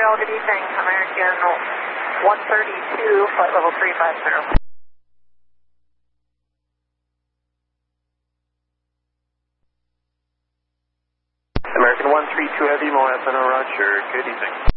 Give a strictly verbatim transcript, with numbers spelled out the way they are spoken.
Montreal, good evening. American one thirty-two, flight level three five zero. American one three two Heavy, Moab, Roger, good evening.